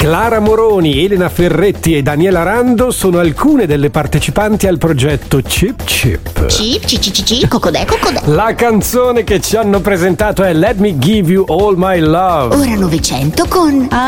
Clara Moroni, Elena Ferretti e Daniela Rando sono alcune delle partecipanti al progetto Chip Chip. Chip, cocodè. La canzone che ci hanno presentato è Let Me Give You All My Love. Ora 900 con